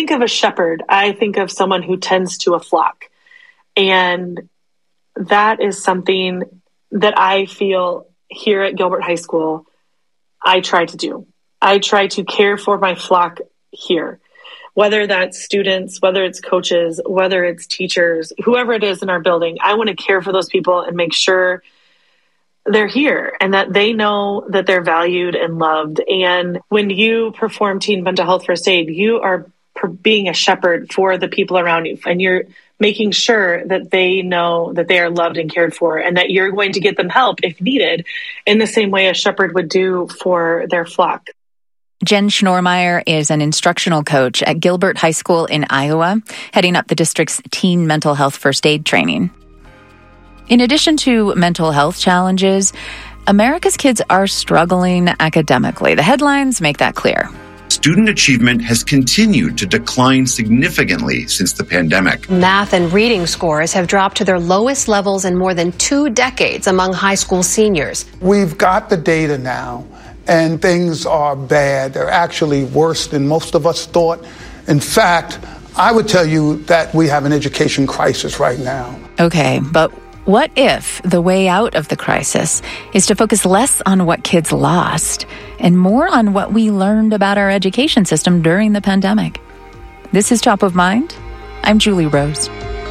think of a shepherd, I think of someone who tends to a flock. And that is something that I feel here at Gilbert High School I try to do. I try to care for my flock here, whether that's students, whether it's coaches, whether it's teachers, whoever it is in our building. I want to care for those people and make sure they're here and that they know that they're valued and loved. And when you perform teen mental health first aid, you are being a shepherd for the people around you, and you're making sure that they know that they are loved and cared for, and that you're going to get them help if needed in the same way a shepherd would do for their flock. Jen Schnormeyer is an instructional coach at Gilbert High School in Iowa, heading up the district's teen mental health first aid training. In addition to mental health challenges, America's kids are struggling academically. The headlines make that clear. Student achievement has continued to decline significantly since the pandemic. Math and reading scores have dropped to their lowest levels in more than 2 decades among high school seniors. We've got the data now, and things are bad. They're actually worse than most of us thought. In fact, I would tell you that we have an education crisis right now. Okay, but what if the way out of the crisis is to focus less on what kids lost and more on what we learned about our education system during the pandemic? This is Top of Mind. I'm Julie Rose.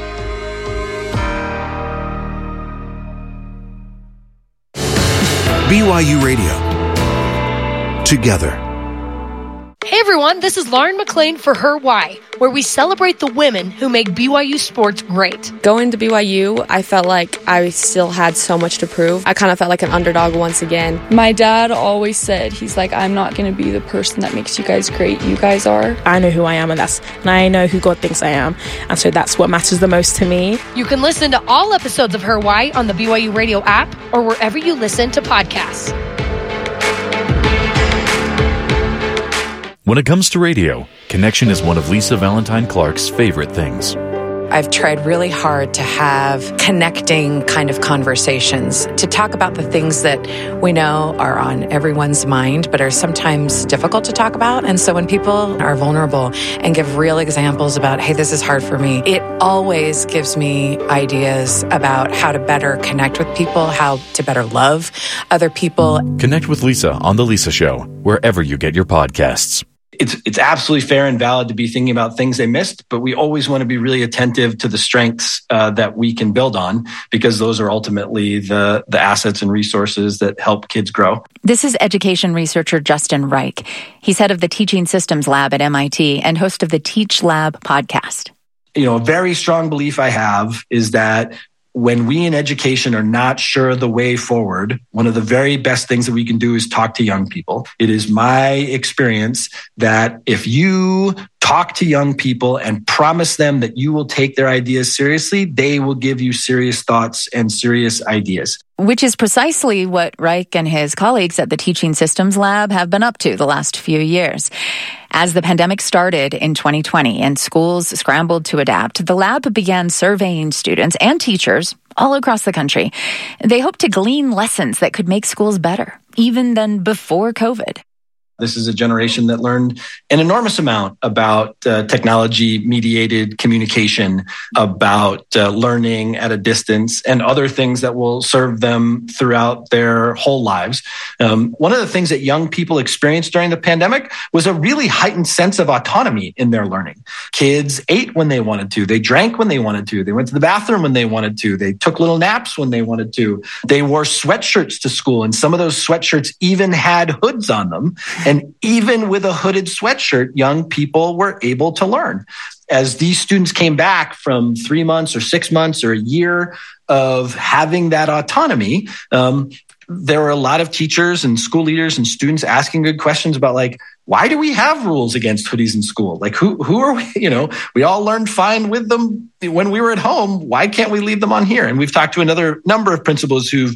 BYU Radio. Together. Hey everyone, this is Lauren McLean for Her Why, where we celebrate the women who make BYU sports great. Going to BYU, I felt like I still had so much to prove. I kind of felt like an underdog once again. My dad always said, he's like, I'm not going to be the person that makes you guys great. You guys are. I know who I am, and I know who God thinks I am. And so that's what matters the most to me. You can listen to all episodes of Her Why on the BYU Radio app or wherever you listen to podcasts. When it comes to radio, connection is one of Lisa Valentine Clark's favorite things. I've tried really hard to have connecting kind of conversations, to talk about the things that we know are on everyone's mind, but are sometimes difficult to talk about. And so when people are vulnerable and give real examples about, hey, this is hard for me, it always gives me ideas about how to better connect with people, how to better love other people. Connect with Lisa on The Lisa Show, wherever you get your podcasts. It's absolutely fair and valid to be thinking about things they missed, but we always want to be really attentive to the strengths that we can build on, because those are ultimately the assets and resources that help kids grow. This is education researcher Justin Reich. He's head of the Teaching Systems Lab at MIT and host of the Teach Lab podcast. A very strong belief I have is that when we in education are not sure of the way forward, one of the very best things that we can do is talk to young people. It is my experience that if you talk to young people and promise them that you will take their ideas seriously, they will give you serious thoughts and serious ideas. Which is precisely what Reich and his colleagues at the Teaching Systems Lab have been up to the last few years. As the pandemic started in 2020 and schools scrambled to adapt, the lab began surveying students and teachers all across the country. They hope to glean lessons that could make schools better, even than before COVID. This is a generation that learned an enormous amount about technology-mediated communication, about learning at a distance, and other things that will serve them throughout their whole lives. One of the things that young people experienced during the pandemic was a really heightened sense of autonomy in their learning. Kids ate when they wanted to. They drank when they wanted to. They went to the bathroom when they wanted to. They took little naps when they wanted to. They wore sweatshirts to school, and some of those sweatshirts even had hoods on them. And even with a hooded sweatshirt, young people were able to learn. As these students came back from 3 months or 6 months or a year of having that autonomy, there were a lot of teachers and school leaders and students asking good questions about, like, why do we have rules against hoodies in school? Like, who are we? We all learned fine with them when we were at home. Why can't we leave them on here? And we've talked to another number of principals who've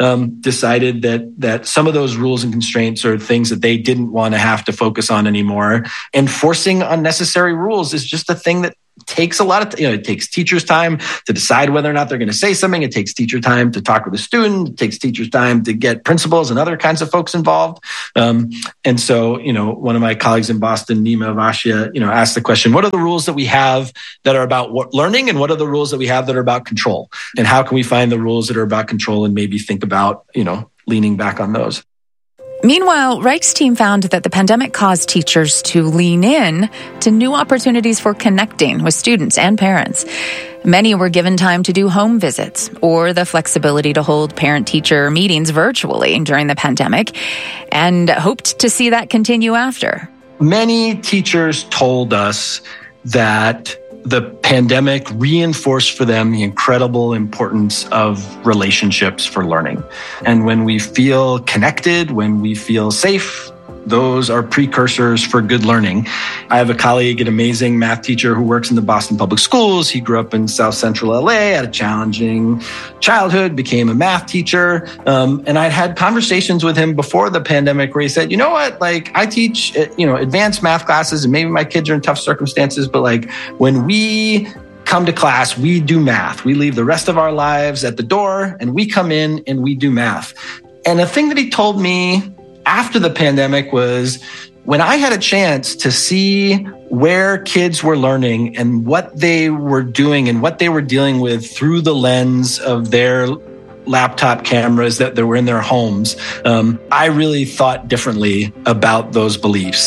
decided that some of those rules and constraints are things that they didn't want to have to focus on anymore. Enforcing unnecessary rules is just a thing that takes a lot of, it takes teachers time to decide whether or not they're going to say something. It takes teacher time to talk with a student. It takes teachers time to get principals and other kinds of folks involved. And so, one of my colleagues in Boston, Nima Vashia, asked the question, what are the rules that we have that are about learning? And what are the rules that we have that are about control? And how can we find the rules that are about control and maybe think about, leaning back on those? Meanwhile, Reich's team found that the pandemic caused teachers to lean in to new opportunities for connecting with students and parents. Many were given time to do home visits or the flexibility to hold parent-teacher meetings virtually during the pandemic, and hoped to see that continue after. Many teachers told us that the pandemic reinforced for them the incredible importance of relationships for learning. And when we feel connected, when we feel safe, those are precursors for good learning. I have a colleague, an amazing math teacher who works in the Boston Public Schools. He grew up in South Central LA, had a challenging childhood, became a math teacher. And I'd had conversations with him before the pandemic where he said, I teach, advanced math classes and maybe my kids are in tough circumstances, but when we come to class, we do math. We leave the rest of our lives at the door and we come in and we do math. And the thing that he told me after the pandemic was when I had a chance to see where kids were learning and what they were doing and what they were dealing with through the lens of their laptop cameras that were in their homes, I really thought differently about those beliefs.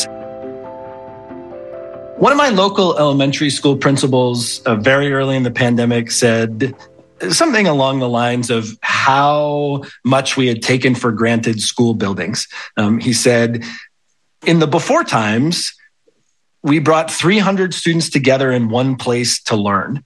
One of my local elementary school principals very early in the pandemic said something along the lines of how much we had taken for granted school buildings. He said, in the before times, we brought 300 students together in one place to learn.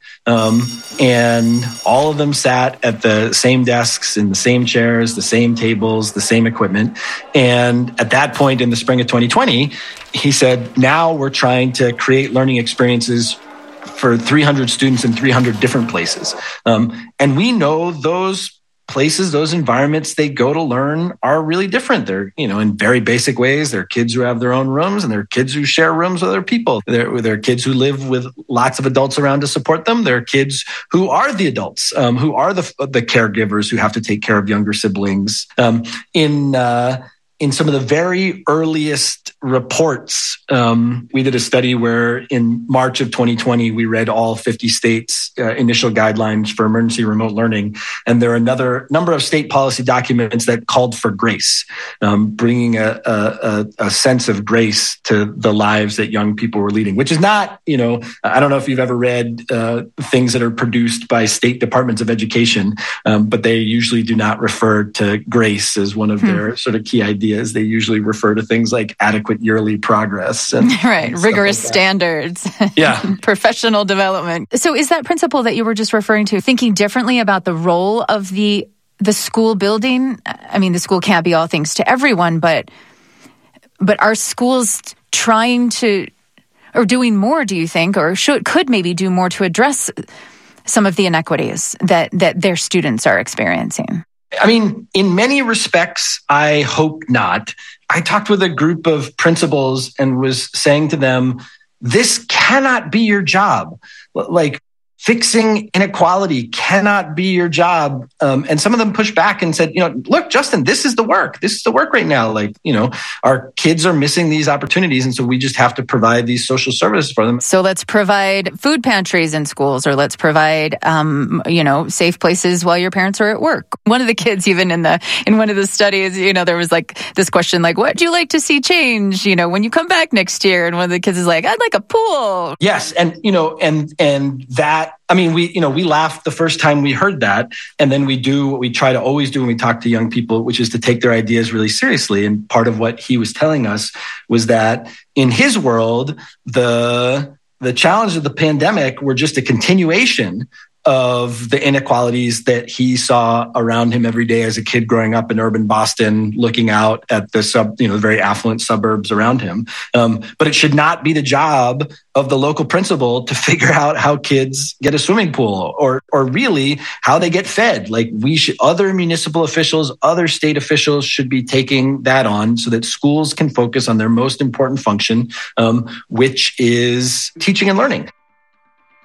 And all of them sat at the same desks, in the same chairs, the same tables, the same equipment. And at that point in the spring of 2020, he said, now we're trying to create learning experiences for 300 students in 300 different places. And we know those places, those environments they go to learn are really different. They're, in very basic ways, they're kids who have their own rooms and they're kids who share rooms with other people. They're kids who live with lots of adults around to support them. They're kids who are the adults, who are the caregivers who have to take care of younger siblings. In some of the very earliest reports, we did a study where in March of 2020, we read all 50 states' initial guidelines for emergency remote learning. And there are another number of state policy documents that called for grace, bringing a sense of grace to the lives that young people were leading, which is not, I don't know if you've ever read things that are produced by state departments of education, but they usually do not refer to grace as one of their sort of key ideas. They usually refer to things like adequate yearly progress and rigorous standards. Yeah. Professional development. So is that principle that you were just referring to thinking differently about the role of the school building? I mean, the school can't be all things to everyone, but are schools trying to, or doing more, do you think, or could maybe do more to address some of the inequities that their students are experiencing? I mean, in many respects, I hope not. I talked with a group of principals and was saying to them, this cannot be your job. Fixing inequality cannot be your job. And some of them pushed back and said, look, Justin, this is the work. This is the work right now. Our kids are missing these opportunities. And so we just have to provide these social services for them. So let's provide food pantries in schools, or let's provide, safe places while your parents are at work. One of the kids, even in one of the studies, there was this question, what do you like to see change, when you come back next year? And one of the kids is like, I'd like a pool. Yes. And, and that, we laughed the first time we heard that. And then we do what we try to always do when we talk to young people, which is to take their ideas really seriously. And part of what he was telling us was that in his world, the challenges of the pandemic were just a continuation of the inequalities that he saw around him every day as a kid growing up in urban Boston, looking out at the very affluent suburbs around him. But it should not be the job of the local principal to figure out how kids get a swimming pool or really how they get fed. Other municipal officials, other state officials should be taking that on so that schools can focus on their most important function, which is teaching and learning.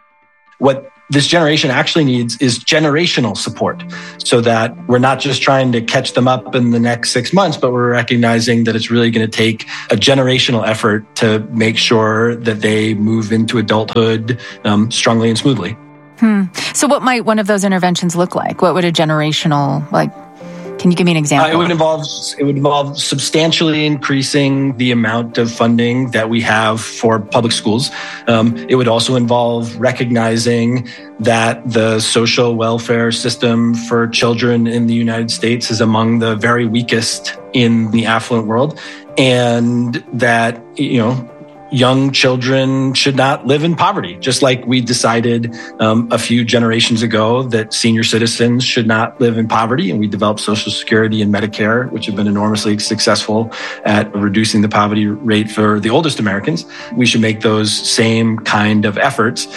what this generation actually needs is generational support, so that we're not just trying to catch them up in the next 6 months, but we're recognizing that it's really going to take a generational effort to make sure that they move into adulthood strongly and smoothly. So what might one of those interventions look like? What would a generational, can you give me an example? It would involve substantially increasing the amount of funding that we have for public schools. It would also involve recognizing that the social welfare system for children in the United States is among the very weakest in the affluent world, and that, young children should not live in poverty, just like we decided a few generations ago that senior citizens should not live in poverty. And we developed Social Security and Medicare, which have been enormously successful at reducing the poverty rate for the oldest Americans. We should make those same kind of efforts.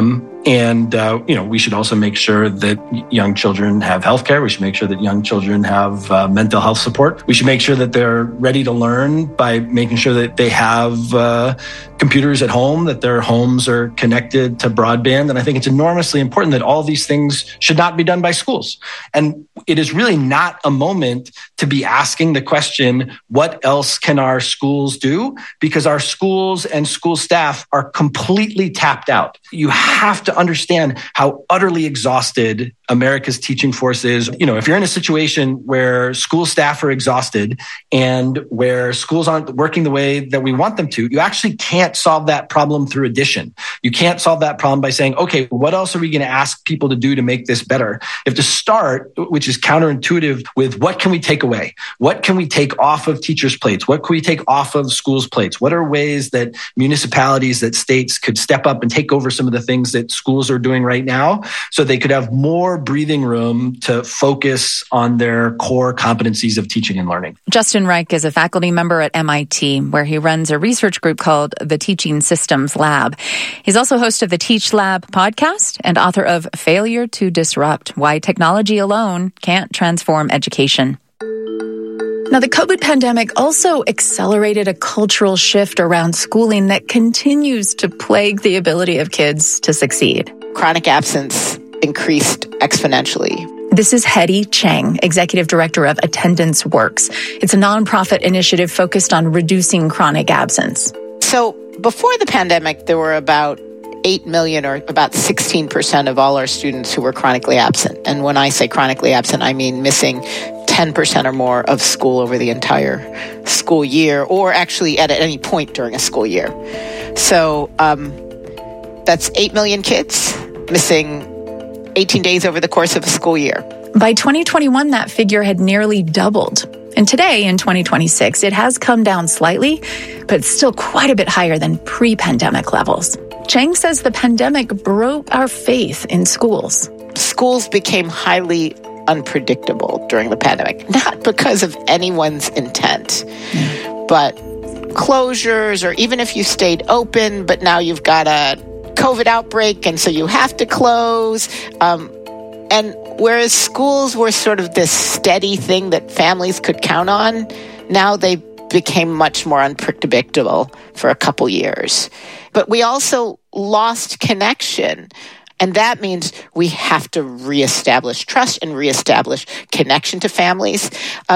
We should also make sure that young children have healthcare. We should make sure that young children have mental health support. We should make sure that they're ready to learn by making sure that they have computers at home, that their homes are connected to broadband. And I think it's enormously important that all these things should not be done by schools. And it is really not a moment to be asking the question, what else can our schools do? Because our schools and school staff are completely tapped out. You have to understand how utterly exhausted America's teaching force is. If you're in a situation where school staff are exhausted and where schools aren't working the way that we want them to, you actually can't solve that problem through addition. You can't solve that problem by saying, okay, what else are we going to ask people to do to make this better? You have to start, which is counterintuitive, with what can we take away? What can we take off of teachers' plates? What can we take off of schools' plates? What are ways that municipalities, that states could step up and take over some of the things that schools are doing right now, so they could have more breathing room to focus on their core competencies of teaching and learning? Justin Reich is a faculty member at MIT, where he runs a research group called the Teaching Systems Lab. He's also host of the Teach Lab podcast and author of Failure to Disrupt: Why Technology Alone Can't Transform Education. Now, the COVID pandemic also accelerated a cultural shift around schooling that continues to plague the ability of kids to succeed. Chronic absence increased exponentially. This is Hedy Chang, Executive Director of Attendance Works. It's a nonprofit initiative focused on reducing chronic absence. So before the pandemic, there were about 8 million, or about 16% of all our students who were chronically absent. And when I say chronically absent, I mean missing 10% or more of school over the entire school year, or actually at any point during a school year. So that's 8 million kids missing 18 days over the course of a school year. By 2021, that figure had nearly doubled. And today, in 2026, it has come down slightly, but it's still quite a bit higher than pre-pandemic levels. Chang says the pandemic broke our faith in schools. Schools became highly unpredictable during the pandemic, not because of anyone's intent, but closures, or even if you stayed open, but now you've got a COVID outbreak, and so you have to close. And whereas schools were sort of this steady thing that families could count on, now they became much more unpredictable for a couple years. But we also lost connection. And that means we have to reestablish trust and reestablish connection to families.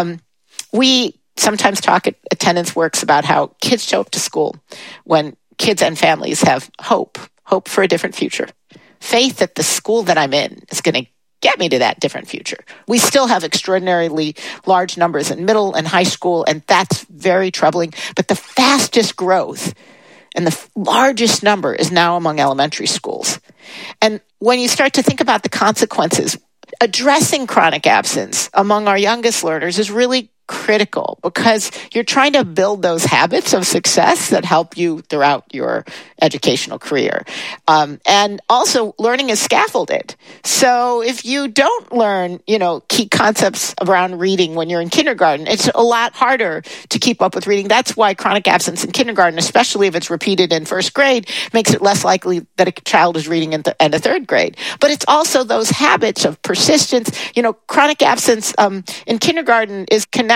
We sometimes talk at Attendance Works about how kids show up to school when kids and families have hope for a different future, faith that the school that I'm in is going to get me to that different future. We still have extraordinarily large numbers in middle and high school, and that's very troubling. But the fastest growth and the largest number is now among elementary schools. And when you start to think about the consequences, addressing chronic absence among our youngest learners is really critical, because you're trying to build those habits of success that help you throughout your educational career. And also, learning is scaffolded. So if you don't learn, key concepts around reading when you're in kindergarten, it's a lot harder to keep up with reading. That's why chronic absence in kindergarten, especially if it's repeated in first grade, makes it less likely that a child is reading in the third grade. But it's also those habits of persistence. Chronic absence in kindergarten is connected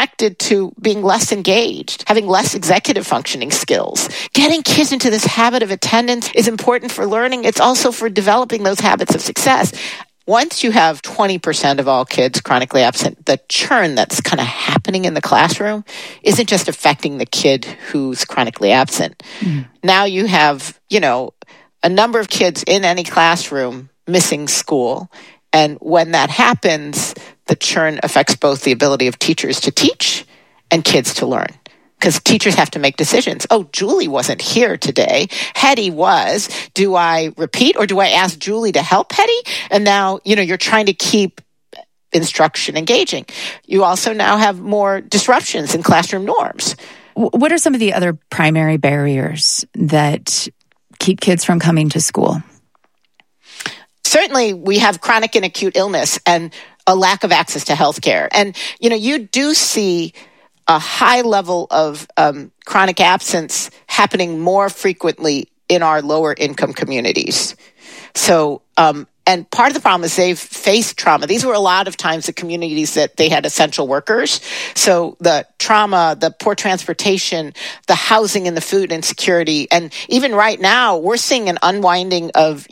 connected to being less engaged, having less executive functioning skills. Getting kids into this habit of attendance is important for learning. It's also for developing those habits of success. Once you have 20% of all kids chronically absent, the churn that's kind of happening in the classroom isn't just affecting the kid who's chronically absent. Now you have, a number of kids in any classroom missing school. And when that happens, the churn affects both the ability of teachers to teach and kids to learn. Because teachers have to make decisions. Oh, Julie wasn't here today. Hetty was. Do I repeat or do I ask Julie to help Hetty? And now, you're trying to keep instruction engaging. You also now have more disruptions in classroom norms. What are some of the other primary barriers that keep kids from coming to school? Certainly, we have chronic and acute illness and a lack of access to healthcare. And, you do see a high level of chronic absence happening more frequently in our lower income communities. So, and part of the problem is they've faced trauma. These were a lot of times the communities that they had essential workers. So the trauma, the poor transportation, the housing and the food insecurity. And even right now, we're seeing an unwinding of,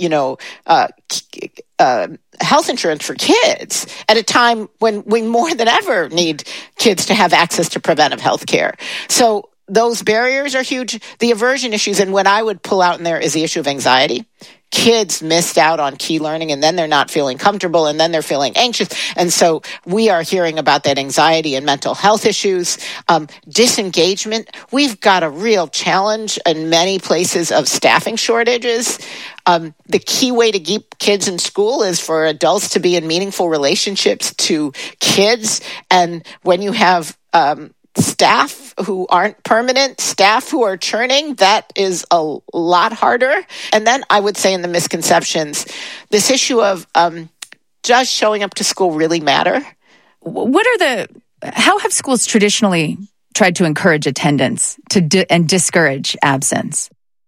health insurance for kids at a time when we more than ever need kids to have access to preventive health care. So those barriers are huge. The aversion issues, and what I would pull out in there is the issue of anxiety. Kids missed out on key learning, and then they're not feeling comfortable, and then they're feeling anxious. And so we are hearing about that anxiety and mental health issues. Disengagement. We've got a real challenge in many places of staffing shortages. The key way to keep kids in school is for adults to be in meaningful relationships to kids. And when you have staff who aren't permanent, staff who are churning, that is a lot harder. And then I would say in the misconceptions, this issue of does showing up to school really matter? How have schools traditionally tried to encourage attendance and discourage absence?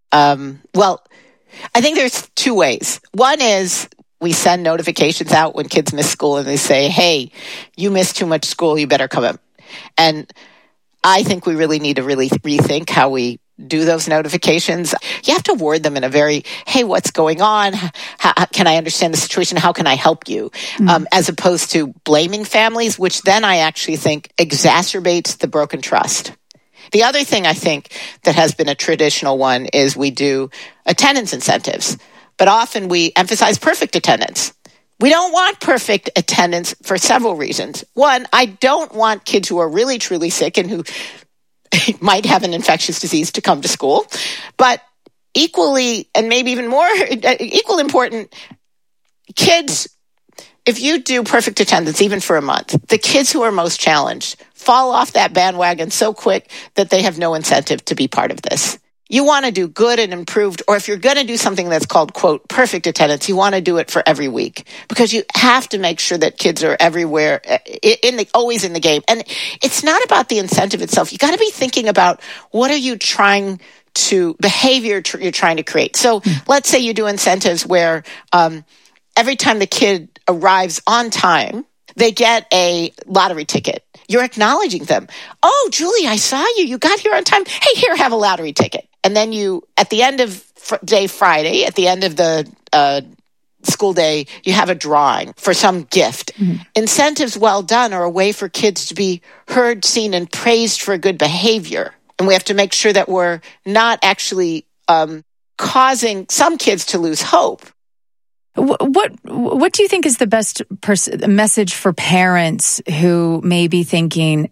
Well, I think there's two ways. One is we send notifications out when kids miss school and they say, hey, you missed too much school, you better come up. And I think we really need to rethink how we do those notifications. You have to word them in a very, hey, what's going on? How can I understand the situation? How can I help you? As opposed to blaming families, which then I actually think exacerbates the broken trust. The other thing I think that has been a traditional one is we do attendance incentives, but often we emphasize perfect attendance. We don't want perfect attendance for several reasons. One, I don't want kids who are really, truly sick and who might have an infectious disease to come to school. But equally, and maybe even more, equal important, kids, if you do perfect attendance, even for a month, the kids who are most challenged fall off that bandwagon so quick that they have no incentive to be part of this. You want to do good and improved, or if you're going to do something that's called, quote, perfect attendance, you want to do it for every week because you have to make sure that kids are everywhere, always in the game. And it's not about the incentive itself. You got to be thinking about what are you trying to, behavior you're trying to create. So let's say you do incentives where every time the kid arrives on time, they get a lottery ticket. You're acknowledging them. Oh, Julie, I saw you. You got here on time. Hey, here, have a lottery ticket. And then you, at the end of day Friday, at the end of the school day, you have a drawing for some gift. Incentives well done are a way for kids to be heard, seen, and praised for good behavior. And we have to make sure that we're not actually causing some kids to lose hope. What do you think is the best message for parents who may be thinking,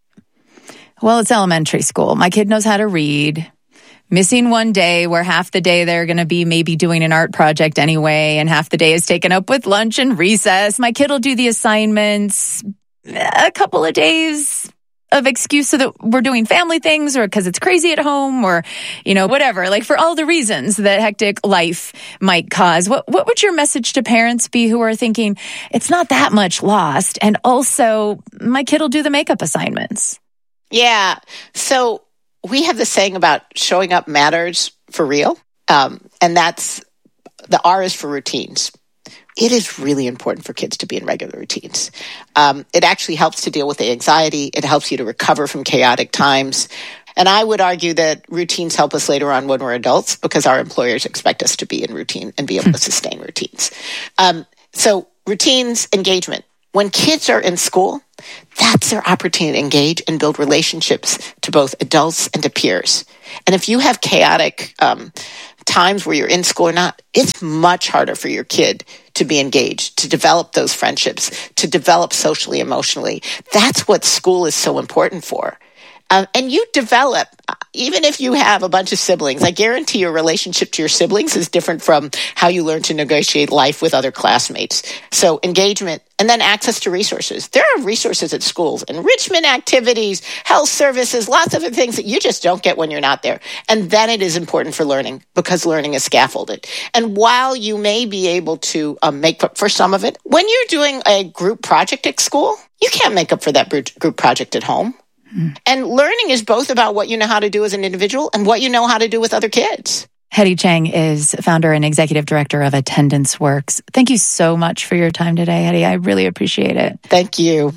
well, it's elementary school. My kid knows how to read. Missing one day where half the day they're going to be maybe doing an art project anyway, and half the day is taken up with lunch and recess. My kid will do the assignments a couple of days of excuse so that we're doing family things or because it's crazy at home or, whatever, like for all the reasons that hectic life might cause. What would your message to parents be who are thinking it's not that much lost and also my kid will do the makeup assignments? Yeah. So we have this saying about showing up matters for real. And that's the R is for routines. it is really important for kids to be in regular routines. It actually helps to deal with the anxiety. It helps you to recover from chaotic times. And I would argue that routines help us later on when we're adults because our employers expect us to be in routine and be able to sustain routines. So routines, engagement. When kids are in school, that's their opportunity to engage and build relationships to both adults and to peers. And if you have chaotic times where you're in school or not, it's much harder for your kid to be engaged, to develop those friendships, to develop socially, emotionally. That's what school is so important for. And you develop, even if you have a bunch of siblings, I guarantee your relationship to your siblings is different from how you learn to negotiate life with other classmates. So engagement and then access to resources. There are resources at schools, enrichment activities, health services, lots of things that you just don't get when you're not there. And then it is important for learning because learning is scaffolded. And while you may be able to make up for some of it, when you're doing a group project at school, you can't make up for that group project at home. And learning is both about what you know how to do as an individual and what you know how to do with other kids. Hetty Chang is founder and executive director of Attendance Works. Thank you so much for your time today, Hetty. I really appreciate it. Thank you.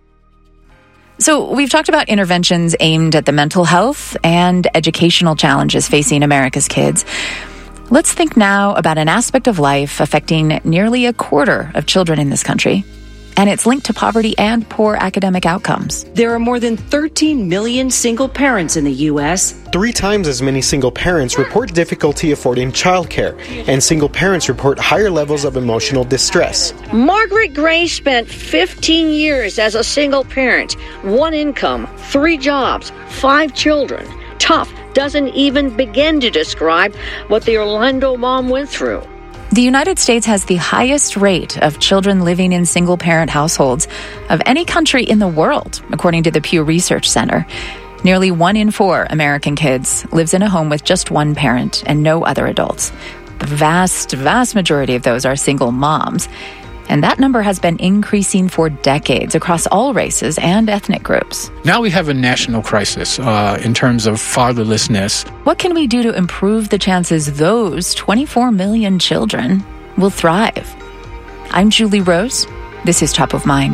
So we've talked about interventions aimed at the mental health and educational challenges facing America's kids. Let's think now about an aspect of life affecting nearly a quarter of children in this country. And it's linked to poverty and poor academic outcomes. There are more than 13 million single parents in the U.S. 3 times as many single parents report difficulty affording childcare, and single parents report higher levels of emotional distress. Margaret Gray spent 15 years as a single parent, 1 income, 3 jobs, 5 children. Tough doesn't even begin to describe what the Orlando mom went through. The United States has the highest rate of children living in single-parent households of any country in the world, according to the Pew Research Center. Nearly 1 in 4 American kids lives in a home with just one parent and no other adults. The vast majority of those are single moms. And that number has been increasing for decades across all races and ethnic groups. Now we have a national crisis in terms of fatherlessness. What can we do to improve the chances those 24 million children will thrive? I'm Julie Rose. This is Top of Mind.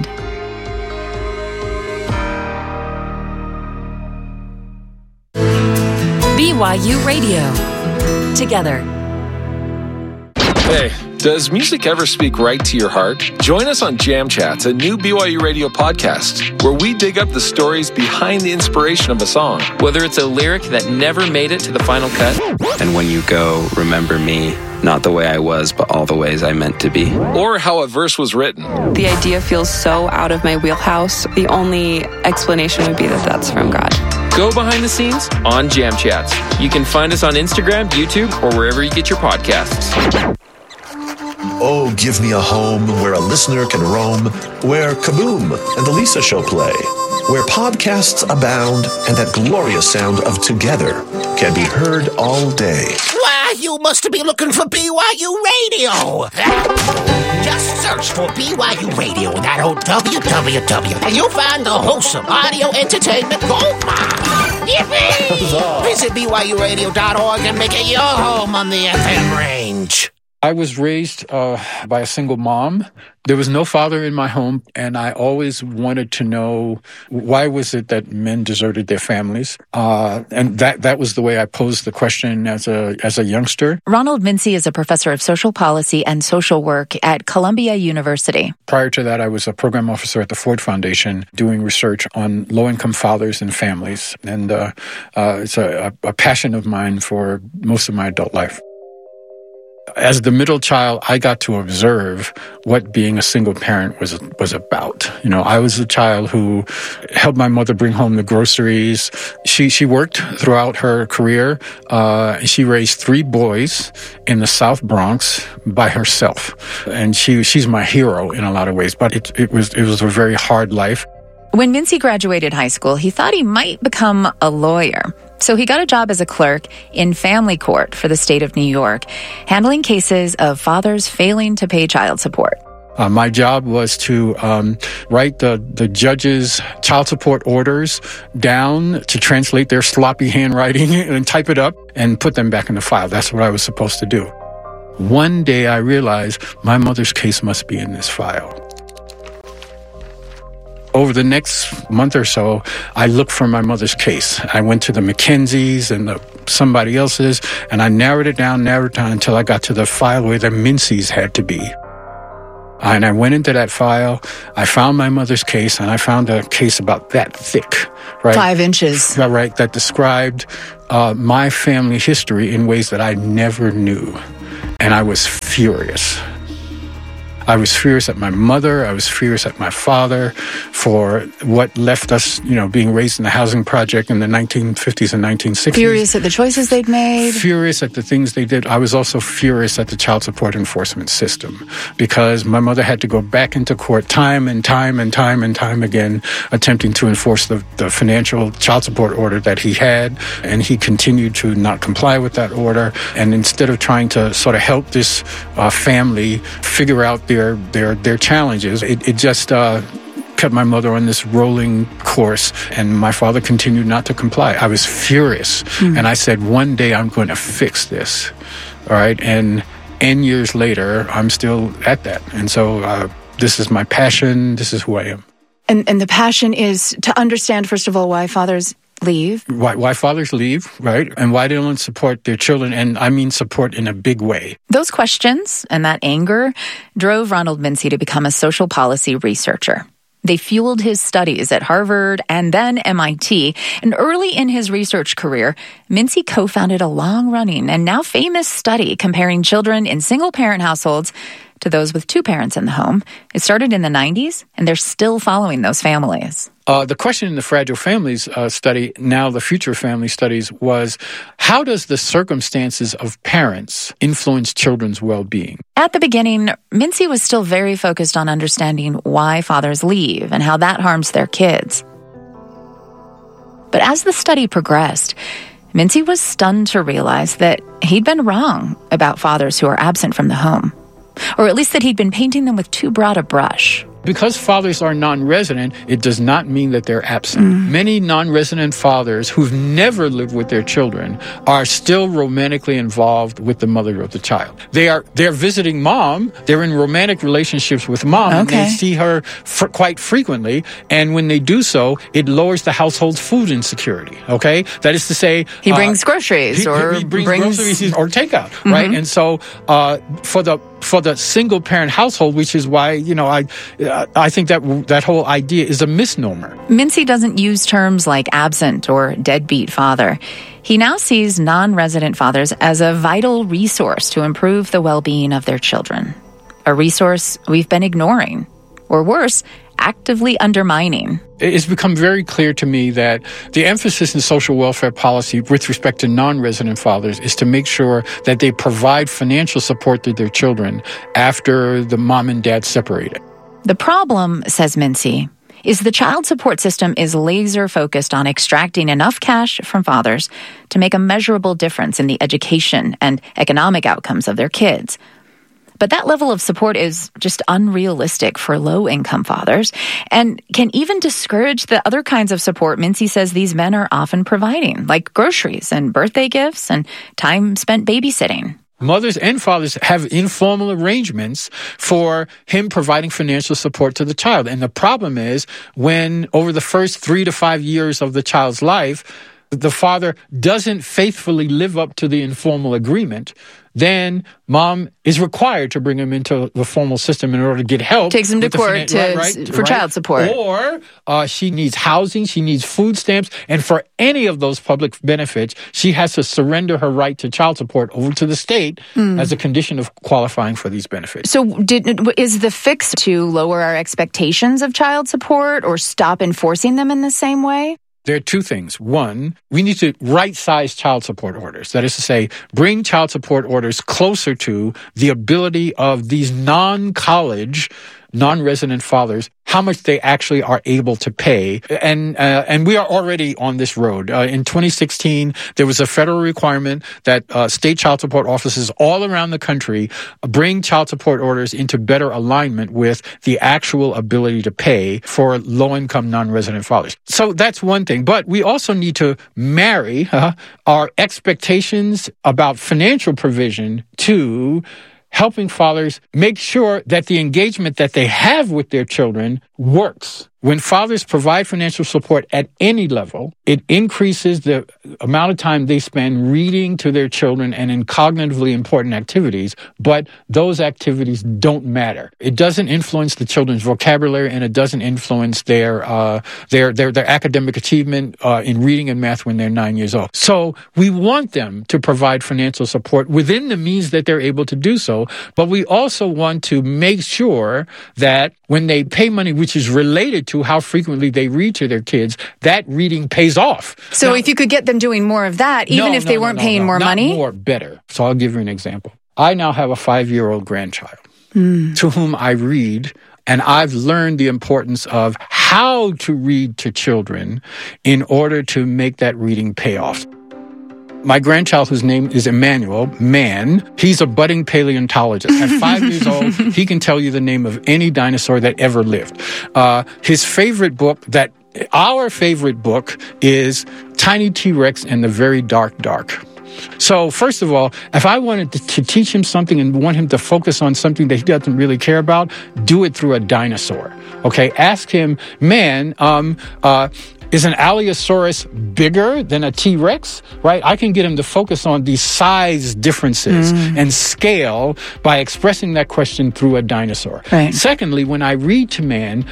BYU Radio. Together. Hey, does music ever speak right to your heart? Join us on Jam Chats, a new BYU Radio podcast, where we dig up the stories behind the inspiration of a song. Whether it's a lyric that never made it to the final cut. And when you go, remember me, not the way I was, but all the ways I meant to be. Or how a verse was written. The idea feels so out of my wheelhouse. The only explanation would be that that's from God. Go behind the scenes on Jam Chats. You can find us on Instagram, YouTube, or wherever you get your podcasts. Oh, give me a home where a listener can roam, where Kaboom and The Lisa Show play, where podcasts abound and that glorious sound of Together can be heard all day. Why, you must be looking for BYU Radio. Just search for BYU Radio on that old www, and you'll find the wholesome audio entertainment goldmine. Yippee! Visit BYURadio.org and make it your home on the FM range. I was raised by a single mom. There was no father in my home, and I always wanted to know why was it that men deserted their families. And that was the way I posed the question as a youngster. Ronald Mincy is a professor of social policy and social work at Columbia University. Prior to that, I was a program officer at the Ford Foundation doing research on low-income fathers and families. And it's a passion of mine for most of my adult life. As the middle child, I got to observe what being a single parent was about. You know, I was the child who helped my mother bring home the groceries. She worked throughout her career. She raised 3 boys in the South Bronx by herself. And she's my hero in a lot of ways, but it was a very hard life. When Mincy graduated high school, he thought he might become a lawyer. So he got a job as a clerk in family court for the state of New York, handling cases of fathers failing to pay child support. My job was to write the judge's child support orders down, to translate their sloppy handwriting and type it up and put them back in the file. That's what I was supposed to do. One day I realized my mother's case must be in this file. Over the next month or so, I looked for my mother's case. I went to the Mackenzies and somebody else's, and I narrowed it down until I got to the file where the Mincy's had to be. And I went into that file, I found my mother's case, and I found a case about that thick, right? 5 inches. Right, that described my family history in ways that I never knew. And I was furious. I was furious at my mother. I was furious at my father for what left us, being raised in the housing project in the 1950s and 1960s. Furious at the choices they'd made. Furious at the things they did. I was also furious at the child support enforcement system because my mother had to go back into court time and time again, attempting to enforce the financial child support order that he had. And he continued to not comply with that order. And instead of trying to sort of help this family figure out their challenges, it just kept my mother on this rolling course, and my father continued not to comply. I was furious, and I said, one day I'm going to fix this, all right? And N years later, I'm still at that. And so this is my passion. This is who I am. And the passion is to understand, first of all, why fathers leave. Why fathers leave, right? And why they don't support their children, and I mean support in a big way. Those questions and that anger drove Ronald Mincy to become a social policy researcher. They fueled his studies at Harvard and then MIT. And early in his research career, Mincy co-founded a long-running and now famous study comparing children in single-parent households to those with 2 parents in the home. It started in the 90s, and they're still following those families. The question in the Fragile Families study, now the Future Family Studies, was how does the circumstances of parents influence children's well-being? At the beginning, Mincy was still very focused on understanding why fathers leave and how that harms their kids. But as the study progressed, Mincy was stunned to realize that he'd been wrong about fathers who are absent from the home, or at least that he'd been painting them with too broad a brush. Because fathers are non-resident, it does not mean that they're absent. Many non-resident fathers who've never lived with their children are still romantically involved with the mother of the child. They're visiting mom. They're in romantic relationships with mom. Okay. And they see her quite frequently. And when they do so, it lowers the household's food insecurity. Okay, that is to say, he brings groceries he brings groceries or takeout, right? And so for the single parent household, which is why I think that whole idea is a misnomer. Mincy doesn't use terms like absent or deadbeat father. He now sees non-resident fathers as a vital resource to improve the well-being of their children. A resource we've been ignoring, or worse, actively undermining. It's become very clear to me that the emphasis in social welfare policy with respect to non-resident fathers is to make sure that they provide financial support to their children after the mom and dad separated. The problem, says Mincy, is the child support system is laser focused on extracting enough cash from fathers to make a measurable difference in the education and economic outcomes of their kids. But that level of support is just unrealistic for low-income fathers and can even discourage the other kinds of support Mincy says these men are often providing, like groceries and birthday gifts and time spent babysitting. Mothers and fathers have informal arrangements for him providing financial support to the child. And the problem is when over the first 3 to 5 years of the child's life, the father doesn't faithfully live up to the informal agreement, then mom is required to bring him into the formal system in order to get help. Takes him to court for child support. Or she needs housing, she needs food stamps, and for any of those public benefits, she has to surrender her right to child support over to the state as a condition of qualifying for these benefits. So is the fix to lower our expectations of child support or stop enforcing them in the same way? There are 2 things. One, we need to right-size child support orders. That is to say, bring child support orders closer to the ability of these non-college non-resident fathers how much they actually are able to pay. And we are already on this road. In 2016, there was a federal requirement that state child support offices all around the country bring child support orders into better alignment with the actual ability to pay for low-income non-resident fathers. So that's one thing. But we also need to marry our expectations about financial provision to helping fathers make sure that the engagement that they have with their children works. When fathers provide financial support at any level, it increases the amount of time they spend reading to their children and in cognitively important activities, but those activities don't matter. It doesn't influence the children's vocabulary, and it doesn't influence their academic achievement in reading and math when they're 9 years old. So we want them to provide financial support within the means that they're able to do so, but we also want to make sure that when they pay money, which is related to how frequently they read to their kids, that reading pays off. So if you could get them doing more of that, even if they weren't paying more money? Not more, better. So I'll give you an example. I now have a 5-year-old grandchild to whom I read, and I've learned the importance of how to read to children in order to make that reading pay off. My grandchild, whose name is Emmanuel, he's a budding paleontologist. At 5 years old, he can tell you the name of any dinosaur that ever lived. Our favorite book is Tiny T-Rex and the Very Dark Dark. So first of all, if I wanted to teach him something and want him to focus on something that he doesn't really care about, do it through a dinosaur. Okay, ask him, is an Allosaurus bigger than a T-Rex? Right? I can get him to focus on these size differences and scale by expressing that question through a dinosaur. Right. Secondly, when I read to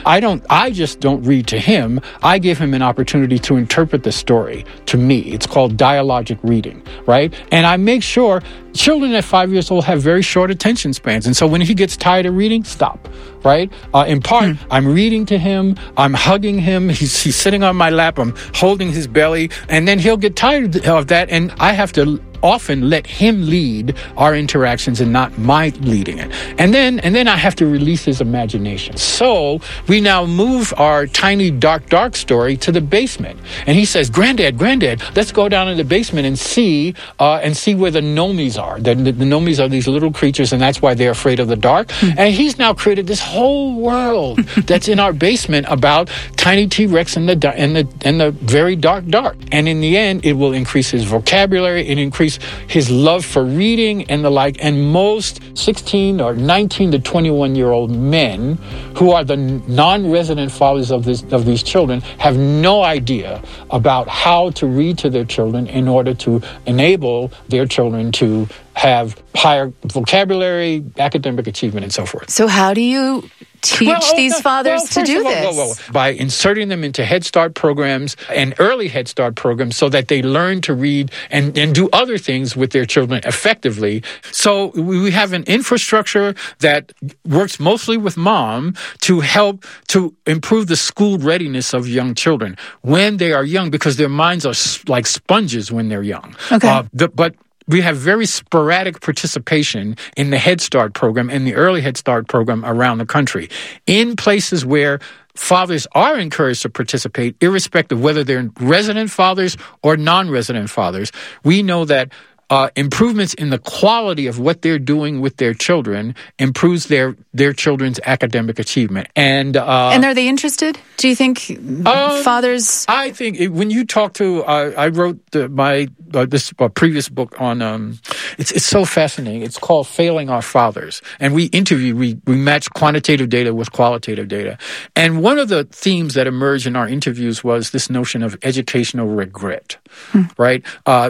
I just don't read to him. I give him an opportunity to interpret the story to me. It's called dialogic reading, right? And I make sure children at 5 years old have very short attention spans. And so when he gets tired of reading, stop, right? In part, I'm reading to him, I'm hugging him, he's sitting on my lap, I'm holding his belly, and then he'll get tired of that, and I have to often let him lead our interactions and not my leading it. And then I have to release his imagination. So we now move our Tiny Dark Dark story to the basement. And he says, Granddad, let's go down in the basement and see where the gnomies are. The gnomies are these little creatures, and that's why they're afraid of the dark. And he's now created this whole world that's in our basement about Tiny T-Rex and the Very Dark Dark. And in the end, it will increase his vocabulary, it increase his love for reading and the like. And most 16 or 19 to 21-year-old men who are the non-resident fathers of these children have no idea about how to read to their children in order to enable their children to have higher vocabulary, academic achievement, and so forth. So how do you teach these fathers to do this? By inserting them into Head Start programs and early Head Start programs so that they learn to read and do other things with their children effectively. So we have an infrastructure that works mostly with mom to help to improve the school readiness of young children when they are young, because their minds are like sponges when they're young. Okay. But we have very sporadic participation in the Head Start program and the early Head Start program around the country. In places where fathers are encouraged to participate, irrespective of whether they're resident fathers or non-resident fathers, we know that improvements in the quality of what they're doing with their children improves their children's academic achievement. And are they interested? Do you think fathers? I think when you talk to, I wrote this previous book on. It's so fascinating. It's called Failing Our Fathers, and we match quantitative data with qualitative data. And one of the themes that emerged in our interviews was this notion of educational regret. Right?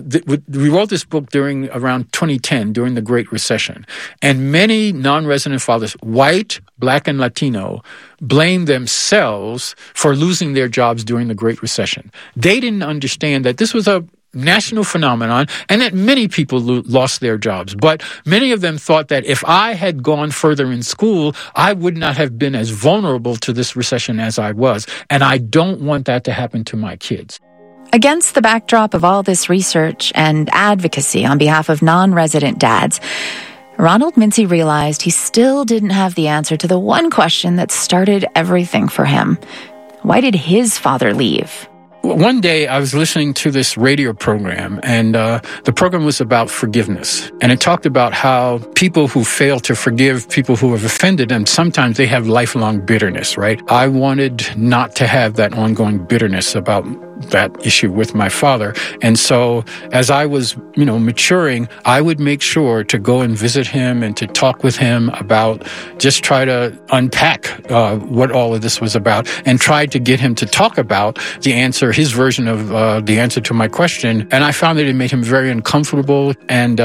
We wrote this book around 2010, during the Great Recession. And many non-resident fathers, white, black, and Latino, blame themselves for losing their jobs during the Great Recession. They didn't understand that this was a national phenomenon and that many people lost their jobs. But many of them thought that if I had gone further in school, I would not have been as vulnerable to this recession as I was. And I don't want that to happen to my kids. Against the backdrop of all this research and advocacy on behalf of non-resident dads, Ronald Mincy realized he still didn't have the answer to the one question that started everything for him. Why did his father leave? One day I was listening to this radio program, and the program was about forgiveness. And it talked about how people who fail to forgive people who have offended them, sometimes they have lifelong bitterness, right? I wanted not to have that ongoing bitterness about that issue with my father. And so as I was, maturing, I would make sure to go and visit him and to talk with him about, just try to unpack what all of this was about, and tried to get him to talk about the answer, his version of the answer to my question. And I found that it made him very uncomfortable. And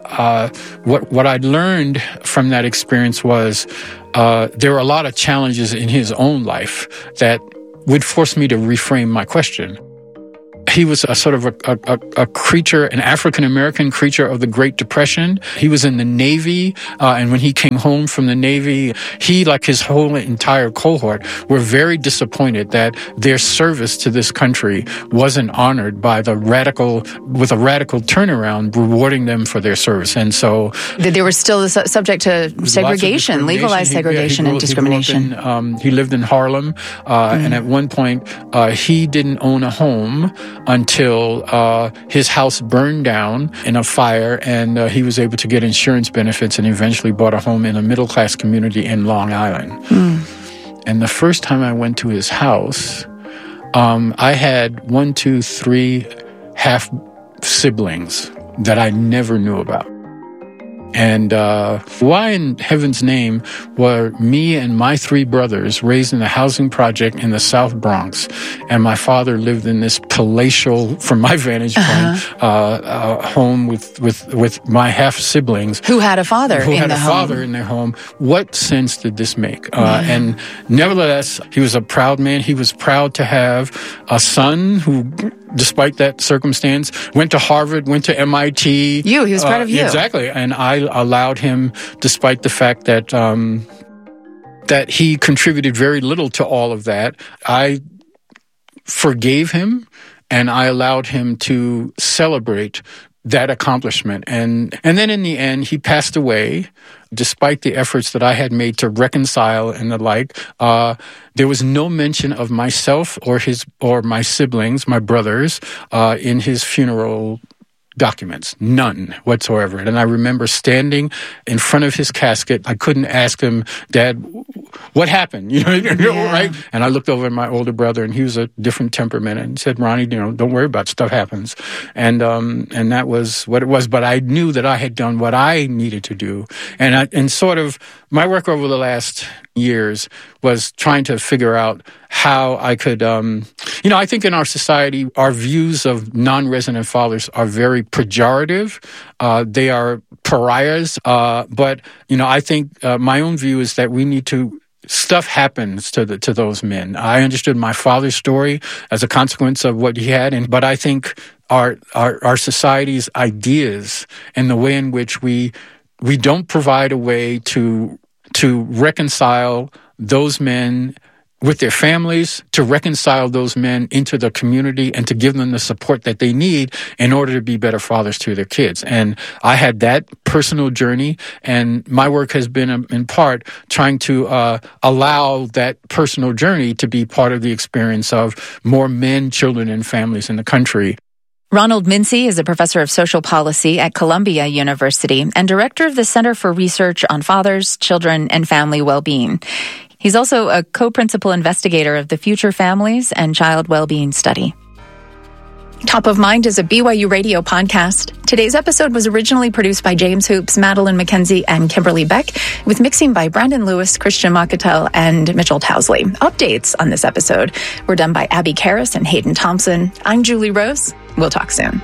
what I'd learned from that experience was there were a lot of challenges in his own life that would force me to reframe my question. He was a sort of a creature, an African-American creature of the Great Depression. He was in the Navy, and when he came home from the Navy, he, like his whole entire cohort, were very disappointed that their service to this country wasn't honored by with a radical turnaround, rewarding them for their service. And so they were still subject to segregation, legalized segregation and discrimination. He lived in Harlem, and at one point, he didn't own a home until his house burned down in a fire, and he was able to get insurance benefits and eventually bought a home in a middle-class community in Long Island. And the first time I went to his house, I had 3 half-siblings that I never knew about. And why in heaven's name were me and my 3 brothers raised in a housing project in the South Bronx, and my father lived in this palatial, from my vantage point, home with my half-siblings. Who had a father in the home. Who had a father in their home. What sense did this make? And nevertheless, he was a proud man. He was proud to have a son who, despite that circumstance, went to Harvard, went to MIT. He was proud of you. Exactly. And I allowed him, despite the fact that that he contributed very little to all of that, I forgave him, and I allowed him to celebrate that accomplishment. And then in the end, he passed away, despite the efforts that I had made to reconcile and the like. There was no mention of myself or my siblings, my brothers, in his funeral documents. None whatsoever. And I remember standing in front of his casket. I couldn't ask him, Dad, what happened? Right? And I looked over at my older brother, and he was a different temperament, and said, Ronnie, don't worry about it. Stuff happens. And that was what it was. But I knew that I had done what I needed to do. And sort of my work over the last years was trying to figure out how I could, I think in our society, our views of non-resident fathers are very pejorative. They are pariahs. But I think my own view is that we need to, stuff happens to those men. I understood my father's story as a consequence of what he had, but I think our society's ideas and the way in which we don't provide a way to reconcile those men with their families, to reconcile those men into the community, and to give them the support that they need in order to be better fathers to their kids. And I had that personal journey, and my work has been, in part, trying to allow that personal journey to be part of the experience of more men, children, and families in the country. Ronald Mincy is a professor of social policy at Columbia University and director of the Center for Research on Fathers, Children, and Family Well-Being. He's also a co-principal investigator of the Future Families and Child Well-Being Study. Top of Mind is a BYU Radio podcast. Today's episode was originally produced by James Hoops, Madeline McKenzie, and Kimberly Beck, with mixing by Brandon Lewis, Christian Makatel, and Mitchell Towsley. Updates on this episode were done by Abby Karras and Hayden Thompson. I'm Julie Rose. We'll talk soon.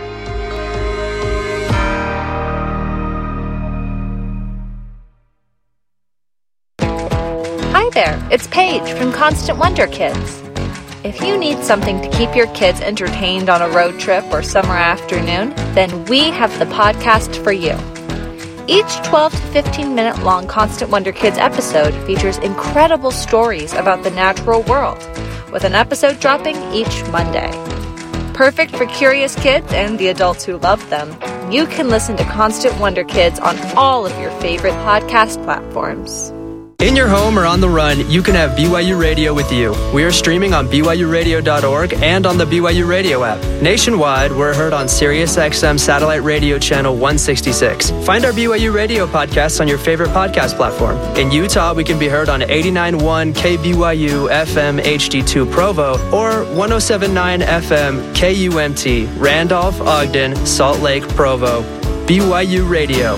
Hi there, it's Paige from Constant Wonder Kids. If you need something to keep your kids entertained on a road trip or summer afternoon, then we have the podcast for you. Each 12 to 15-minute long Constant Wonder Kids episode features incredible stories about the natural world, with an episode dropping each Monday. Perfect for curious kids and the adults who love them. You can listen to Constant Wonder Kids on all of your favorite podcast platforms. In your home or on the run, you can have BYU Radio with you. We are streaming on BYURadio.org and on the BYU Radio app. Nationwide, we're heard on SiriusXM Satellite Radio Channel 166. Find our BYU Radio podcasts on your favorite podcast platform. In Utah, we can be heard on 89.1 KBYU FM HD2 Provo or 107.9 FM KUMT, Randolph, Ogden, Salt Lake, Provo. BYU Radio.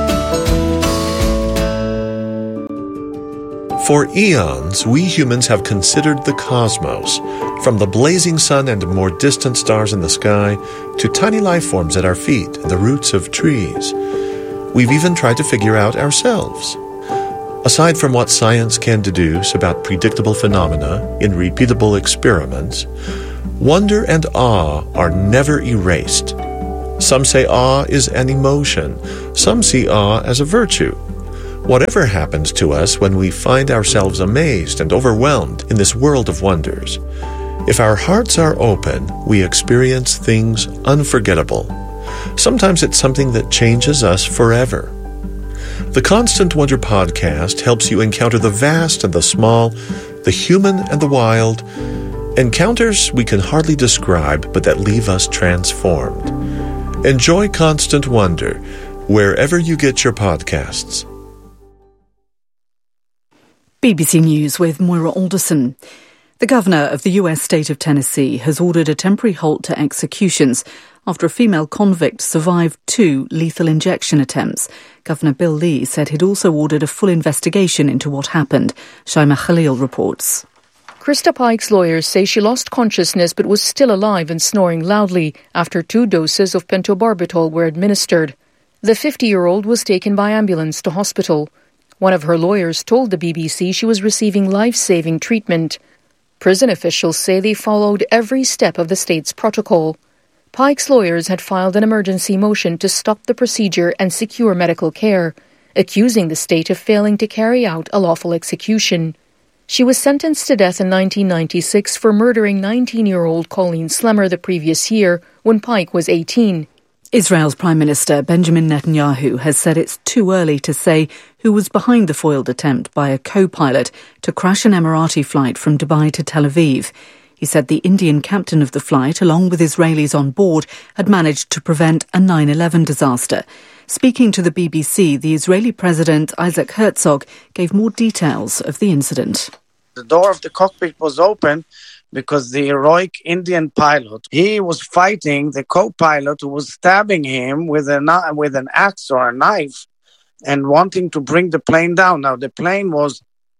For eons, we humans have considered the cosmos, from the blazing sun and more distant stars in the sky to tiny life forms at our feet and the roots of trees. We've even tried to figure out ourselves. Aside from what science can deduce about predictable phenomena in repeatable experiments, wonder and awe are never erased. Some say awe is an emotion. Some see awe as a virtue. Whatever happens to us when we find ourselves amazed and overwhelmed in this world of wonders, if our hearts are open, we experience things unforgettable. Sometimes it's something that changes us forever. The Constant Wonder podcast helps you encounter the vast and the small, the human and the wild, encounters we can hardly describe but that leave us transformed. Enjoy Constant Wonder wherever you get your podcasts. BBC News with Moira Alderson. The governor of the US state of Tennessee has ordered a temporary halt to executions after a female convict survived 2 lethal injection attempts. Governor Bill Lee said he'd also ordered a full investigation into what happened. Shaima Khalil reports. Krista Pike's lawyers say she lost consciousness but was still alive and snoring loudly after 2 doses of pentobarbital were administered. The 50-year-old was taken by ambulance to hospital. One of her lawyers told the BBC she was receiving life-saving treatment. Prison officials say they followed every step of the state's protocol. Pike's lawyers had filed an emergency motion to stop the procedure and secure medical care, accusing the state of failing to carry out a lawful execution. She was sentenced to death in 1996 for murdering 19-year-old Colleen Slemmer the previous year when Pike was 18. Israel's Prime Minister Benjamin Netanyahu has said it's too early to say who was behind the foiled attempt by a co-pilot to crash an Emirati flight from Dubai to Tel Aviv. He said the Indian captain of the flight, along with Israelis on board, had managed to prevent a 9/11 disaster. Speaking to the BBC, the Israeli President Isaac Herzog gave more details of the incident. The door of the cockpit was open because the heroic Indian pilot, he was fighting the co-pilot who was stabbing him with an axe or a knife and wanting to bring the plane down. Now, the plane was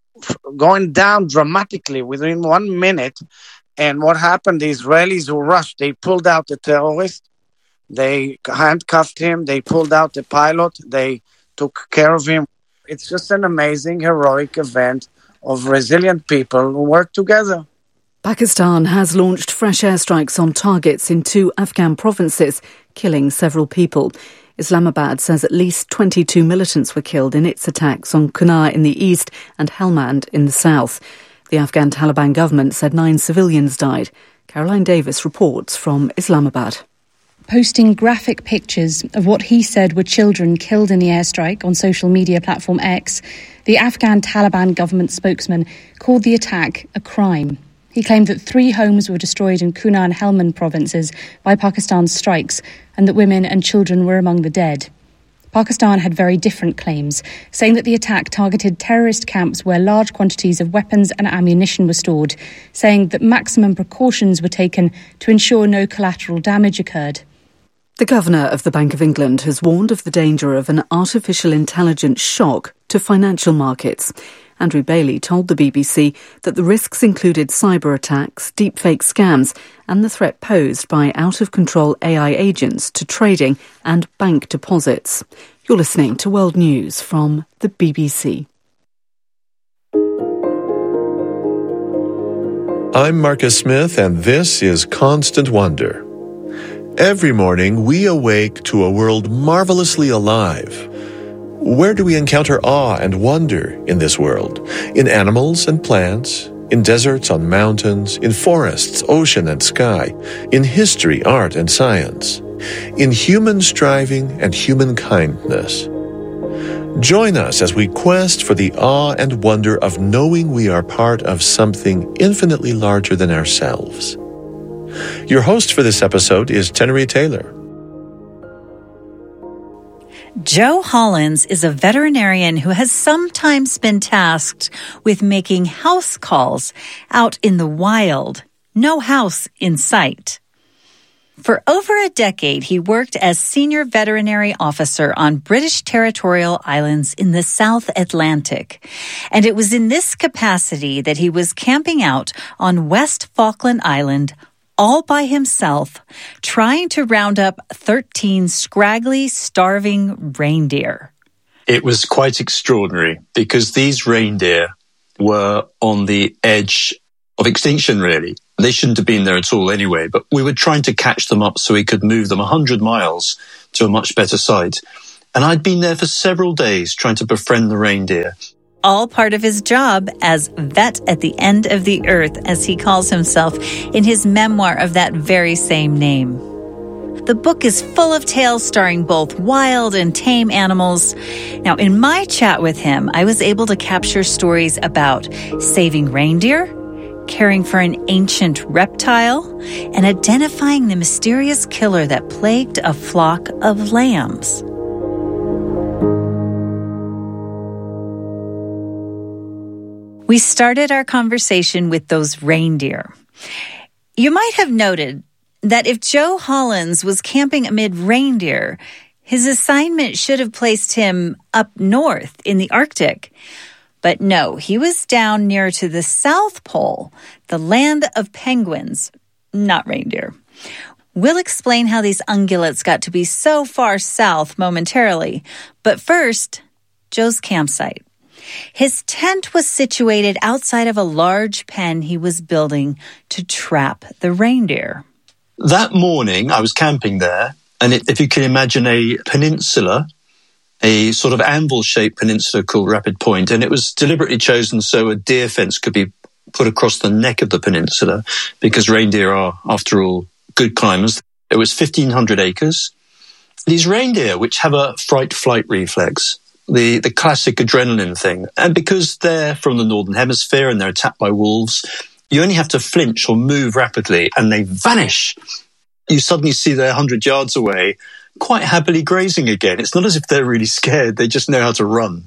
going down dramatically within 1 minute. And what happened, the Israelis who rushed, they pulled out the terrorist, they handcuffed him, they pulled out the pilot, they took care of him. It's just an amazing, heroic event of resilient people who work together. Pakistan has launched fresh airstrikes on targets in 2 Afghan provinces, killing several people. Islamabad says at least 22 militants were killed in its attacks on Kunar in the east and Helmand in the south. The Afghan Taliban government said 9 civilians died. Caroline Davis reports from Islamabad. Posting graphic pictures of what he said were children killed in the airstrike on social media platform X, the Afghan Taliban government spokesman called the attack a crime. He claimed that 3 homes were destroyed in Kunar and Helmand provinces by Pakistan's strikes and that women and children were among the dead. Pakistan had very different claims, saying that the attack targeted terrorist camps where large quantities of weapons and ammunition were stored, saying that maximum precautions were taken to ensure no collateral damage occurred. The Governor of the Bank of England has warned of the danger of an artificial intelligence shock to financial markets. Andrew Bailey told the BBC that the risks included cyber attacks, deepfake scams, and the threat posed by out-of-control AI agents to trading and bank deposits. You're listening to World News from the BBC. I'm Marcus Smith, and this is Constant Wonder. Every morning, we awake to a world marvelously alive. Where do we encounter awe and wonder in this world? In animals and plants, in deserts, on mountains, in forests, ocean and sky, in history, art and science, in human striving and human kindness. Join us as we quest for the awe and wonder of knowing we are part of something infinitely larger than ourselves. Your host for this episode is Tenery Taylor. Joe Hollins is a veterinarian who has sometimes been tasked with making house calls out in the wild, no house in sight. For over a decade, he worked as senior veterinary officer on British territorial islands in the South Atlantic. And it was in this capacity that he was camping out on West Falkland Island all by himself, trying to round up 13 scraggly, starving reindeer. It was quite extraordinary because these reindeer were on the edge of extinction, really. They shouldn't have been there at all anyway, but we were trying to catch them up so we could move them 100 miles to a much better site. And I'd been there for several days trying to befriend the reindeer. All part of his job as vet at the end of the earth, as he calls himself in his memoir of that very same name. The book is full of tales starring both wild and tame animals. Now, in my chat with him, I was able to capture stories about saving reindeer, caring for an ancient reptile, and identifying the mysterious killer that plagued a flock of lambs. We started our conversation with those reindeer. You might have noted that if Joe Hollins was camping amid reindeer, his assignment should have placed him up north in the Arctic. But no, he was down near to the South Pole, the land of penguins, not reindeer. We'll explain how these ungulates got to be so far south momentarily. But first, Joe's campsite. His tent was situated outside of a large pen he was building to trap the reindeer. That morning, I was camping there, and if you can imagine a peninsula, a sort of anvil-shaped peninsula called Rapid Point, and it was deliberately chosen so a deer fence could be put across the neck of the peninsula, because reindeer are, after all, good climbers. It was 1,500 acres. These reindeer, which have a fright-flight reflex, the classic adrenaline thing. And because they're from the Northern Hemisphere and they're attacked by wolves, you only have to flinch or move rapidly and they vanish. You suddenly see they're 100 yards away, quite happily grazing again. It's not as if they're really scared. They just know how to run.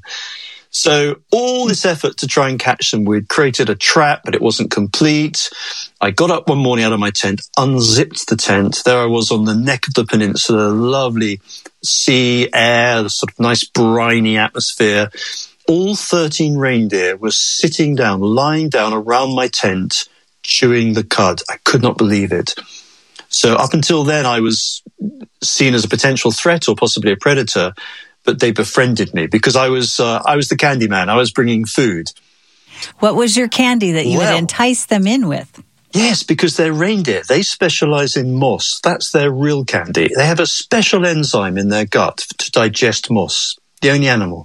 So all this effort to try and catch them, we'd created a trap, but it wasn't complete. I got up one morning out of my tent, unzipped the tent. There I was on the neck of the peninsula, lovely sea air, the sort of nice briny atmosphere. All 13 reindeer were sitting down, lying down around my tent, chewing the cud. I could not believe it. So up until then, I was seen as a potential threat or possibly a predator, but they befriended me because I was the candy man. I was bringing food. What was your candy that you would entice them in with? Yes, because they're reindeer. They specialize in moss. That's their real candy. They have a special enzyme in their gut to digest moss, the only animal.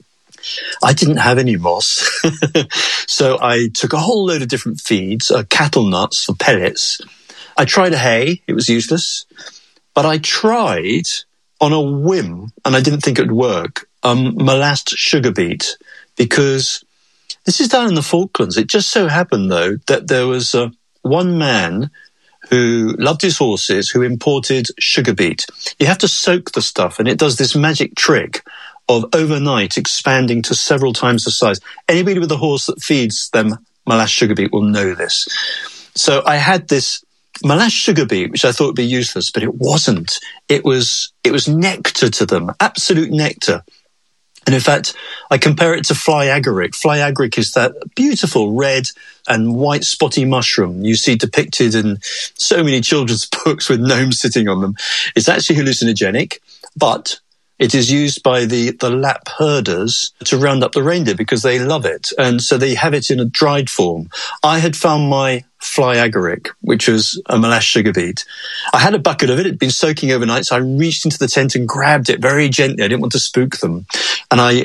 I didn't have any moss, so I took a whole load of different feeds, cattle nuts for pellets. I tried a hay. It was useless. But I tried on a whim, and I didn't think it would work, molasses sugar beet, because this is down in the Falklands. It just so happened, though, that there was one man who loved his horses who imported sugar beet. You have to soak the stuff, and it does this magic trick of overnight expanding to several times the size. Anybody with a horse that feeds them molasses sugar beet will know this. So I had this molasses sugar beet, which I thought would be useless, but it wasn't. It was nectar to them, absolute nectar. And in fact, I compare it to fly agaric. Fly agaric is that beautiful red and white spotty mushroom you see depicted in so many children's books with gnomes sitting on them. It's actually hallucinogenic, but it is used by the Lapp herders to round up the reindeer because they love it. And so they have it in a dried form. I had found my fly agaric, which was a molasses sugar beet. I had a bucket of it. It'd been soaking overnight. So I reached into the tent and grabbed it very gently. I didn't want to spook them. And I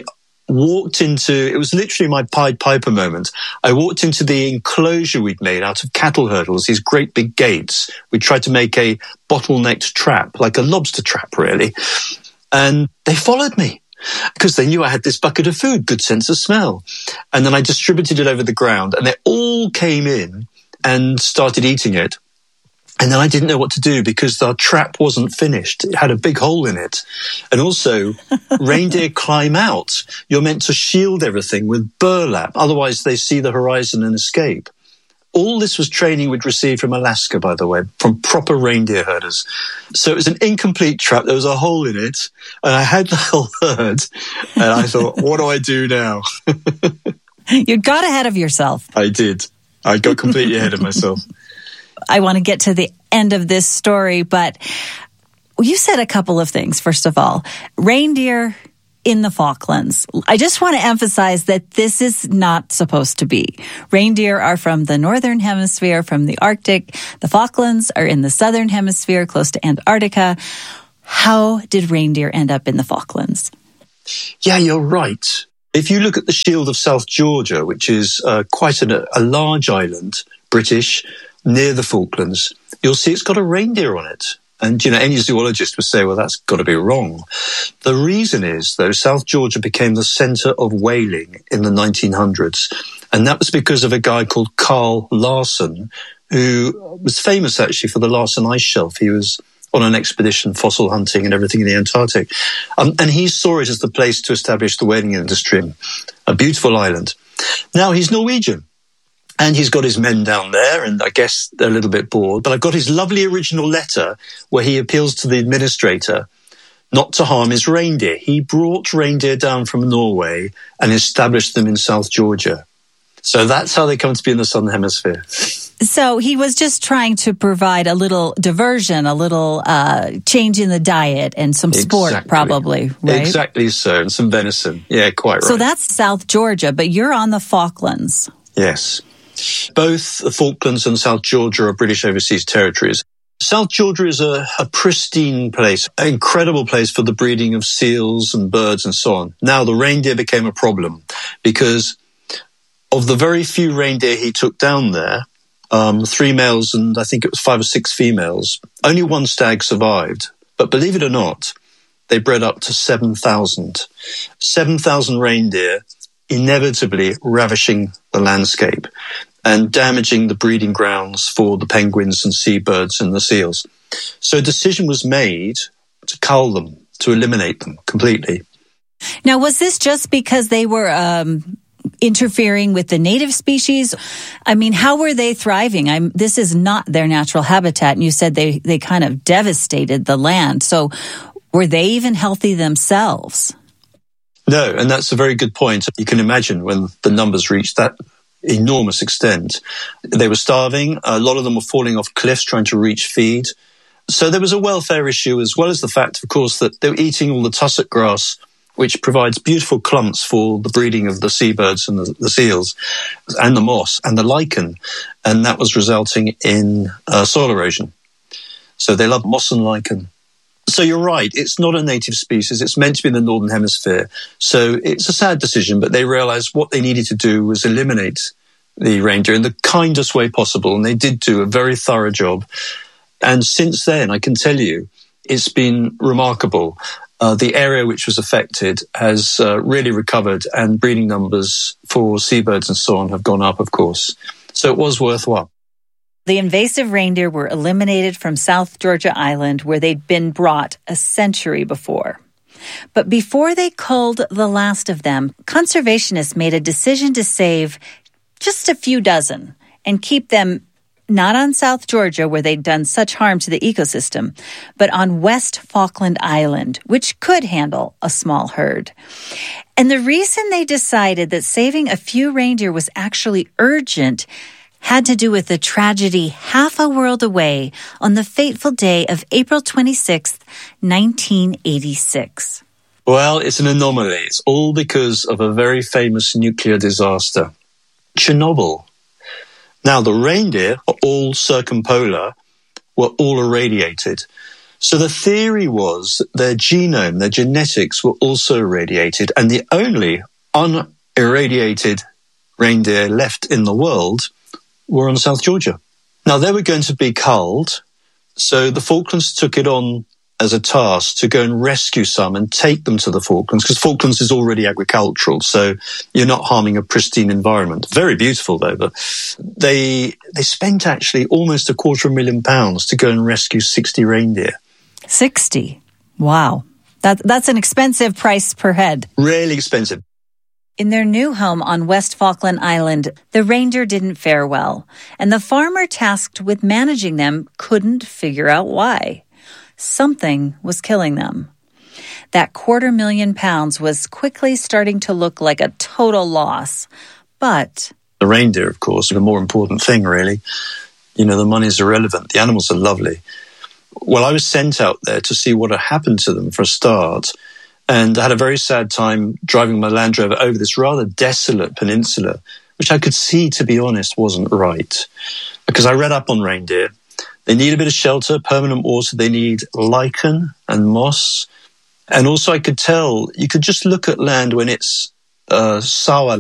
walked into, it was literally my Pied Piper moment. I walked into the enclosure we'd made out of cattle hurdles, these great big gates. We tried to make a bottlenecked trap, like a lobster trap, really. And they followed me because they knew I had this bucket of food, good sense of smell. And then I distributed it over the ground, and they all came in and started eating it. And then I didn't know what to do because the trap wasn't finished. It had a big hole in it. And also, reindeer climb out. You're meant to shield everything with burlap. Otherwise, they see the horizon and escape. All this was training we'd received from Alaska, by the way, from proper reindeer herders. So it was an incomplete trap. There was a hole in it. And I had the whole herd. And I thought, what do I do now? You got ahead of yourself. I did. I got completely ahead of myself. I want to get to the end of this story, but you said a couple of things. First of all, reindeer in the Falklands. I just want to emphasize that this is not supposed to be. Reindeer are from the northern hemisphere, from the Arctic. The Falklands are in the southern hemisphere, close to Antarctica. How did reindeer end up in the Falklands? Yeah, you're right. If you look at the Shield of South Georgia, which is quite a large island, British, near the Falklands, you'll see it's got a reindeer on it. And, any zoologist would say, well, that's got to be wrong. The reason is, though, South Georgia became the centre of whaling in the 1900s. And that was because of a guy called Carl Larsen, who was famous, actually, for the Larsen Ice Shelf. He was on an expedition, fossil hunting and everything in the Antarctic. And he saw it as the place to establish the whaling industry, a beautiful island. Now, he's Norwegian. And he's got his men down there, and I guess they're a little bit bored. But I've got his lovely original letter where he appeals to the administrator not to harm his reindeer. He brought reindeer down from Norway and established them in South Georgia. So that's how they come to be in the Southern Hemisphere. So he was just trying to provide a little diversion, a little change in the diet and some sport, probably, right? Exactly so, and some venison. Yeah, quite right. So that's South Georgia, but you're on the Falklands. Yes. Both the Falklands and South Georgia are British overseas territories. South Georgia is a pristine place, an incredible place for the breeding of seals and birds and so on. Now, the reindeer became a problem because of the very few reindeer he took down there, 3 males and I think it was 5 or 6 females, only one stag survived. But believe it or not, they bred up to 7,000. 7,000 reindeer, inevitably ravishing the landscape and damaging the breeding grounds for the penguins and seabirds and the seals. So a decision was made to cull them, to eliminate them completely. Now, was this just because they were interfering with the native species? I mean, how were they thriving? This is not their natural habitat, and you said they kind of devastated the land. So were they even healthy themselves? No, and that's a very good point. You can imagine when the numbers reached that enormous extent, they were starving. A lot of them were falling off cliffs trying to reach feed. So there was a welfare issue, as well as the fact, of course, that they were eating all the tussock grass, which provides beautiful clumps for the breeding of the seabirds and the seals, and the moss and the lichen. And that was resulting in soil erosion. So they love moss and lichen. So you're right, it's not a native species. It's meant to be in the Northern Hemisphere. So it's a sad decision, but they realized what they needed to do was eliminate the reindeer in the kindest way possible. And they did do a very thorough job. And since then, I can tell you, it's been remarkable. The area which was affected has really recovered, and breeding numbers for seabirds and so on have gone up, of course. So it was worthwhile. The invasive reindeer were eliminated from South Georgia Island, where they'd been brought a century before. But before they culled the last of them, conservationists made a decision to save just a few dozen and keep them not on South Georgia, where they'd done such harm to the ecosystem, but on West Falkland Island, which could handle a small herd. And the reason they decided that saving a few reindeer was actually urgent had to do with the tragedy half a world away on the fateful day of April 26th, 1986. Well, it's an anomaly. It's all because of a very famous nuclear disaster, Chernobyl. Now, the reindeer are all circumpolar, were all irradiated. So the theory was their genome, their genetics were also irradiated, and the only unirradiated reindeer left in the world were on South Georgia. Now, they were going to be culled, so the Falklands took it on as a task to go and rescue some and take them to the Falklands, because Falklands is already agricultural, so you're not harming a pristine environment. Very beautiful, though, but they spent actually almost £250,000 to go and rescue 60 reindeer. 60? Wow. That's an expensive price per head. Really expensive. In their new home on West Falkland Island, the reindeer didn't fare well, and the farmer tasked with managing them couldn't figure out why. Something was killing them. That £250,000 was quickly starting to look like a total loss, but... The reindeer, of course, are the more important thing, really. You know, the money's irrelevant. The animals are lovely. Well, I was sent out there to see what had happened to them for a start, and I had a very sad time driving my Land Rover over this rather desolate peninsula, which I could see, to be honest, wasn't right. Because I read up on reindeer. They need a bit of shelter, permanent water. They need lichen and moss. And also I could tell, you could just look at land when it's sour